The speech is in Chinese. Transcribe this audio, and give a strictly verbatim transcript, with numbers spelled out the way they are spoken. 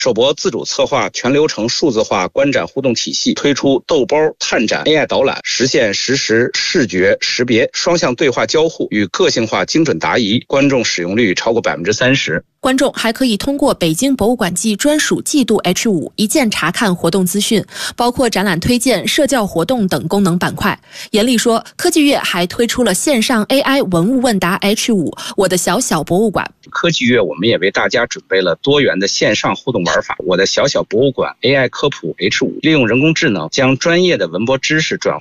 首博自主策划全流程数字化观展互动体系，推出豆包探展 A I 导览，实现实时视觉识别、双向对话交互与个性化精准答疑，观众使用率超过百分之三十。 观众还可以通过北京博物馆季专属季度 H 五 一键查看活动资讯，包括展览推荐、社教活动等功能板块。严丽说，科技月还推出了线上 A I 文物问答 H 五 我的小小博物馆。 科技月我们也为大家准备了多元的线上互动玩法，我的小小博物馆 A I 科普 H 五， 利用人工智能将专业的文博知识转